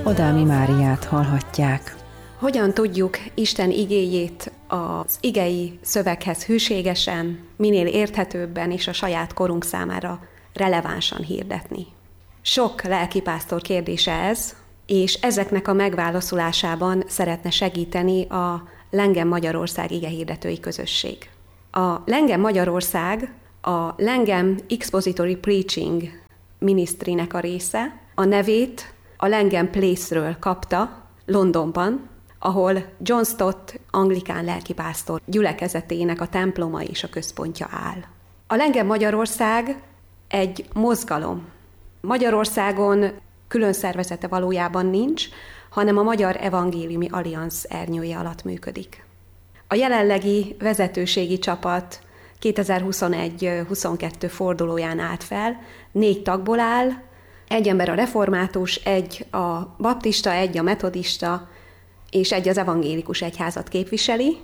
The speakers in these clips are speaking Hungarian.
Adálmi Máriát hallhatják. Hogyan tudjuk Isten igéjét az igei szöveghez hűségesen, minél érthetőbben és a saját korunk számára relevánsan hirdetni? Sok lelkipásztor kérdése ez, és ezeknek a megválaszolásában szeretne segíteni a Lengen Magyarország igehirdetői közösség. A Lengen Magyarország a Lengen Expository Preaching Ministry-nek a része, a nevét a Lengen Place-ről kapta Londonban, ahol John Stott anglikán lelkipásztor gyülekezetének a temploma és a központja áll. A Lengen Magyarország egy mozgalom. Magyarországon külön szervezete valójában nincs, hanem a Magyar Evangéliumi Allianz ernyője alatt működik. A jelenlegi vezetőségi csapat 2021-22 fordulóján állt fel, 4 tagból áll, 1 ember a református, 1 a baptista, 1 a metodista, és 1 az evangélikus egyházat képviseli.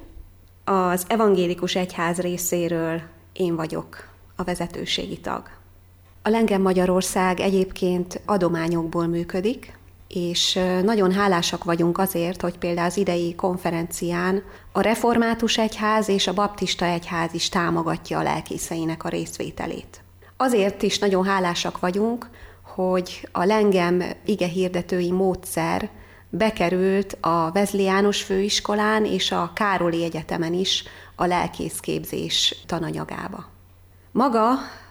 Az evangélikus egyház részéről én vagyok a vezetőségi tag. A Lengen Magyarország egyébként adományokból működik, és nagyon hálásak vagyunk azért, hogy például az idei konferencián a református egyház és a baptista egyház is támogatja a lelkészeinek a részvételét. Azért is nagyon hálásak vagyunk, hogy a Lengen igehirdetői módszer bekerült a Wesleyanos főiskolán és a Károli Egyetemen is a lelkészképzés tananyagába. Maga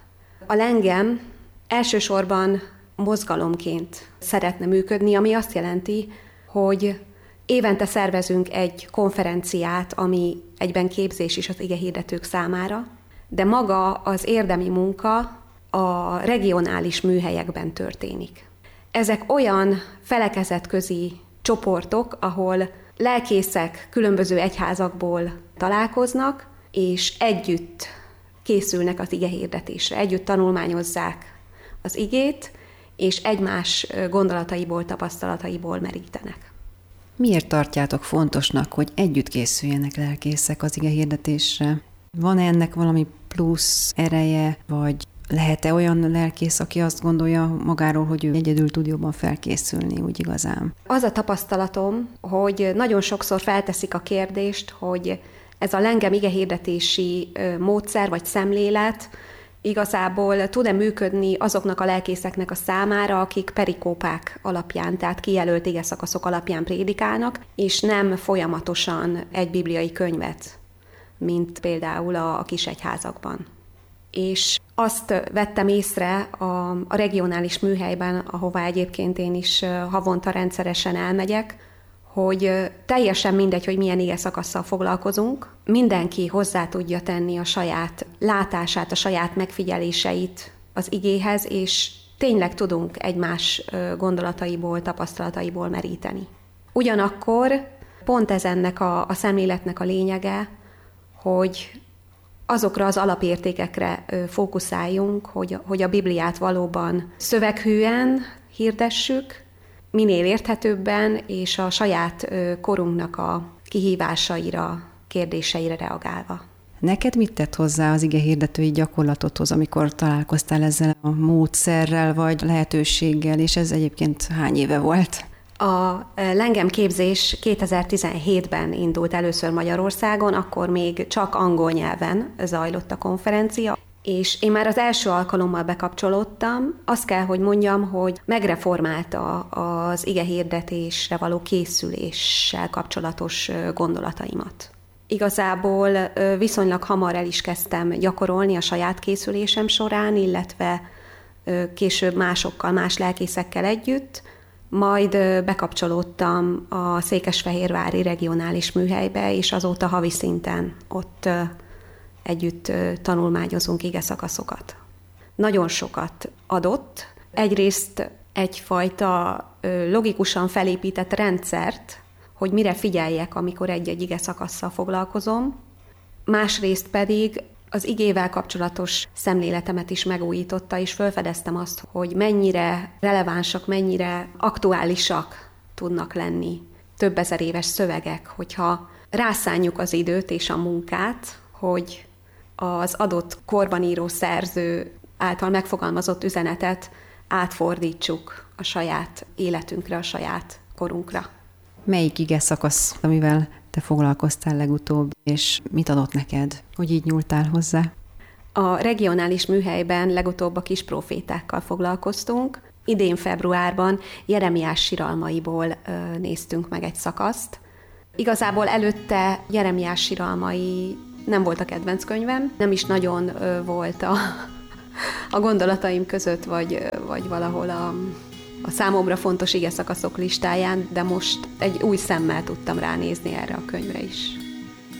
a Lengen elsősorban mozgalomként szeretne működni, ami azt jelenti, hogy évente szervezünk egy konferenciát, ami egyben képzés is az igehirdetők számára, de maga az érdemi munka a regionális műhelyekben történik. Ezek olyan felekezetközi csoportok, ahol lelkészek különböző egyházakból találkoznak, és együtt készülnek az igehirdetésre, együtt tanulmányozzák az igét, és egymás gondolataiból, tapasztalataiból merítenek. Miért tartjátok fontosnak, hogy együtt készüljenek lelkészek az igehirdetésre? Van-e ennek valami plusz ereje, vagy lehet-e olyan lelkész, aki azt gondolja magáról, hogy ő egyedül tud jobban felkészülni, úgy igazán? Az a tapasztalatom, hogy nagyon sokszor felteszik a kérdést, hogy ez a Lengen igehirdetési módszer vagy szemlélet igazából tud-e működni azoknak a lelkészeknek a számára, akik perikópák alapján, tehát kijelölt igeszakaszok alapján prédikálnak, és nem folyamatosan egy bibliai könyvet, mint például a kis egyházakban. És azt vettem észre a regionális műhelyben, ahová egyébként én is havonta rendszeresen elmegyek, hogy teljesen mindegy, hogy milyen igeszakasszal foglalkozunk, mindenki hozzá tudja tenni a saját látását, a saját megfigyeléseit az igéhez, és tényleg tudunk egymás gondolataiból, tapasztalataiból meríteni. Ugyanakkor pont ez ennek a szemléletnek a lényege, hogy azokra az alapértékekre fókuszáljunk, hogy a Bibliát valóban szöveghűen hirdessük, minél érthetőbben, és a saját korunknak a kihívásaira, kérdéseire reagálva. Neked mit tett hozzá az igehirdetői gyakorlatodhoz, amikor találkoztál ezzel a módszerrel vagy lehetőséggel, és ez egyébként hány éve volt? A Lengen képzés 2017-ben indult először Magyarországon, akkor még csak angol nyelven zajlott a konferencia, és én már az első alkalommal bekapcsolódtam. Azt kell, hogy mondjam, hogy megreformálta az igehirdetésre való készüléssel kapcsolatos gondolataimat. Igazából viszonylag hamar el is kezdtem gyakorolni a saját készülésem során, illetve később másokkal, más lelkészekkel együtt, majd bekapcsolódtam a székesfehérvári regionális műhelybe, és azóta havi szinten ott együtt tanulmányozunk igeszakaszokat. Nagyon sokat adott. Egyrészt egyfajta logikusan felépített rendszert, hogy mire figyeljek, amikor egy-egy igeszakasszal foglalkozom. Másrészt pedig az igével kapcsolatos szemléletemet is megújította, és felfedeztem azt, hogy mennyire relevánsak, mennyire aktuálisak tudnak lenni több ezer éves szövegek, hogyha rászánjuk az időt és a munkát, hogy az adott korban író szerző által megfogalmazott üzenetet átfordítsuk a saját életünkre, a saját korunkra. Melyik ige szakasz, amivel te foglalkoztál legutóbb, és mit adott neked, hogy így nyúltál hozzá? A regionális műhelyben legutóbb a kis profétákkal foglalkoztunk. Idén februárban Jeremiás siralmaiból néztünk meg egy szakaszt. Igazából előtte Jeremiás siralmai nem volt a kedvenc könyvem, nem is nagyon volt a gondolataim között, vagy valahol a számomra fontos igeszakaszok listáján, de most egy új szemmel tudtam ránézni erre a könyvre is.